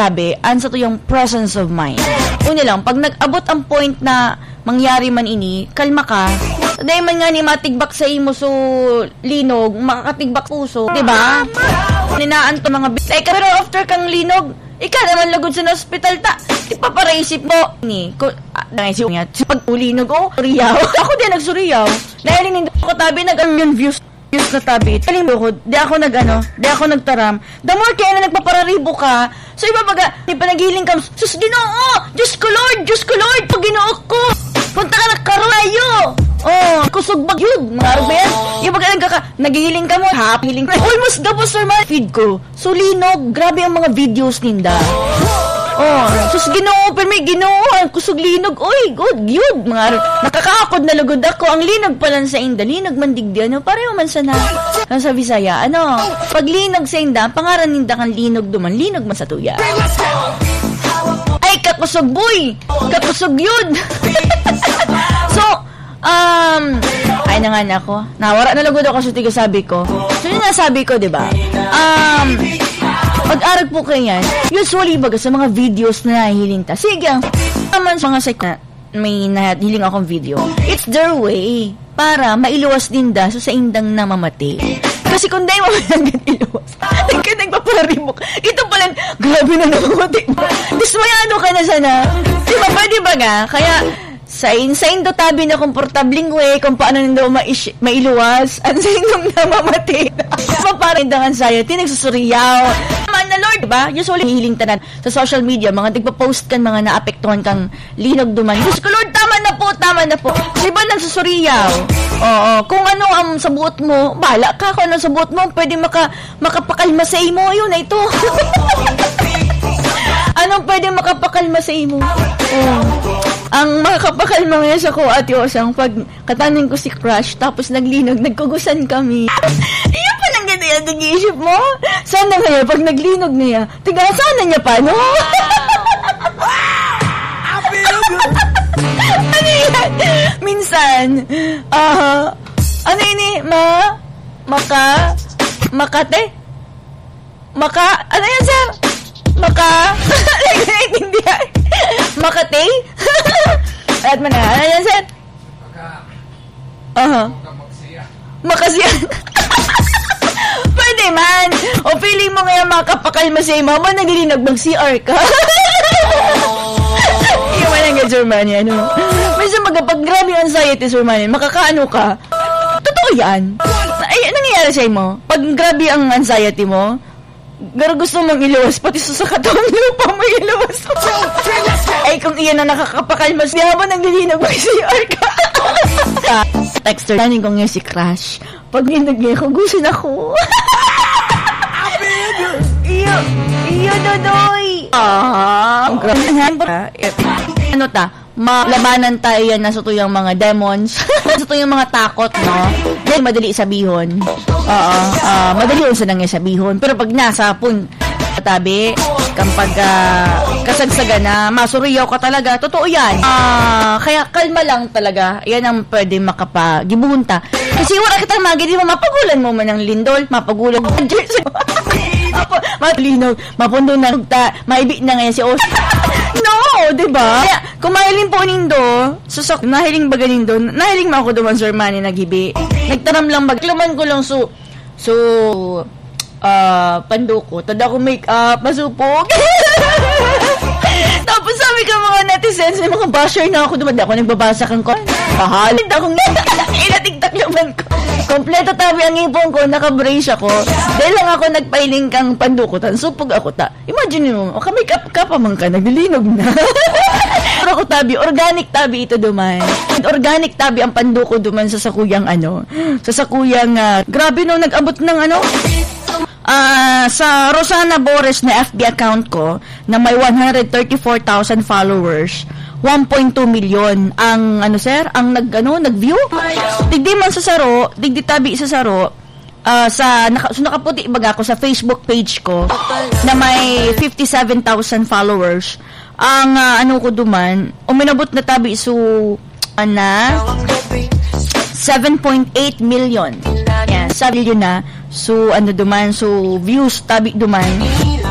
tabi, ansa to yung presence of mind. Una lang, pag nag-abot ang point na mangyari man ini, kalma ka. Dahil man nga ni matigbak sa imo so linog, makakatigbak puso, di ba? Ninaan to mga pero after kang linog, ikaw naman lagod sa hospital ta. Di pa para isip mo. Naisip niya, pag ulinog, suriyaw. Ako din nagsuriyaw. Dahil hindi ko tabi, nag-million views na tabi. Taling mo ko, di ako nagtaram. The more kaya na nagpapararibo ka, so iba baga, di pa naghiling ka, sus Ginoo, Diyos ko Lord, pag Ginoo ko, punta ka na karayo. Kusog bag yun, mga arben. Yung baga naghihiling ka mo, hiling ka. Almost gabos or man feed ko. So linog, grabe ang mga videos ninda. Sus Ginoo, pero may Ginoo, kusog linog. Oy, good, yun. Nakakaakod na lugod ako. Ang linog pala sa inda, linog man digdi, pareho man sa sa Bisaya, pag linog sa inda, pangaran ninda kang linog duman, linog man sa tuya. Ay, kakusog boy, kakusog yun. So, ay na nga na ako. Nawara na lugod ako sa tiga sabi ko. So, yun nga sabi ko, diba? Pag-arag po kayo yan, usually baga sa mga videos na nahihiling ta. Sige, naman sa mga site na may nahihiling akong video. It's their way para mailuwas din da sa indang namamati. Kasi kung dahil mo lang iluwas, nagpapararibok. Ito pala, grabe na namamati. Dismayado ka na sana. Diba, pwede ba nga? Kaya, sa indo tabi na komportabling way kung paano nindo mailuwas ang sa indong namamati. Parang indang anxiety, nagsusuriyaw. Naman na Lord, diba? Usually, hihiling tanan sa social media, mga nagpa-post kan, mga naapektuhan kang linog duman. Diyos ko Lord, tama na po. Diba nagsusuriyaw? Kung ano ang sabuot mo, bahala ka kung ano sabuot mo, pwede makapakalma sa imo. Yun na ito. Anong pwede makapakalma sa imo? Ang makapakalma ngayon sa ko at Yosang pag katanin ko si Crush tapos naglinog, nagkugusan kami. Iyan pa lang ganda yan, nag-iisip mo? Sana ngayon, pag naglinog niya, tiga, sana niya pa, no? Ano yan? Minsan, ano yun eh, ano yan, sir? Nagkaintindihan. Makatay? At man na. Ano yan, sir? Makasiya. Pwede man. O feeling mo ngayon makapakalma sa mama, naglinog mag-CR ka. Yung manang Sir Manny, Minsan magpag-grabe anxiety, Sir Manny, makakaano ka. Totoo yan. Ay, nangyayari sa mo? Pag grabe ang anxiety mo, pero gusto mong iluwas, pati sa katawang lupa mo iluwas. Ay, kung iyan na nakakapakalmas, di habang naglilinog mag-CR ka. Texter, tanin ko nga si Crush. Pag ninagay ko, gusto na ko. Iyo, Dodoy. Ano ta? Malabanan tayo yan na sa tuyang mga demons. Sa tuyang mga takot, no? Dahil madali sabihon. Madali yun sa nang sabihon. Pero pag nasa tabi, kapag kasagsaga na, masuriyaw ka talaga, totoo yan. Kaya kalma lang talaga. Yan ang pwede makapagibunta. Kasi wala kita magiging mo, mapagulan mo man ng lindol, mapagulan mo. Matlinog, mapundo na maibig na ngayon si Os. No, diba? Kaya, kung mahiling po nindo, nahiling baga nindo, nahiling mo ako duman, Sir Manny, naghibi. Nagtaram lang kluman ko lang panduko, tada ko make-up, masupog. Tapos sabi ka mga netizens, may mga basher na ako duman, ako nagbabasa kang ko. Pahalid akong inatigtak naman ko. Kompleto tabi ang ipon ko, naka-brace ako. Dahil lang ako nagpailing kang pandukutan, supog ako ta. Imagine mo, make-up ka pa man ka, naglilinog na. Pero ako tabi, organic tabi ito duman. Organic tabi ang panduko duman sa sakuyang grabe no, nag-abot ng sa Rosana Bores na FB account ko na may 134,000 followers, 1.2 million ang nag-view. Digdi man sa saro, digdi tabi sa saro, nakaputi baga ako sa Facebook page ko na may 57,000 followers. Ang ko duman, uminabot na tabi 7.8 million. Yan, 7 million na. So, duman, views, tabi duman.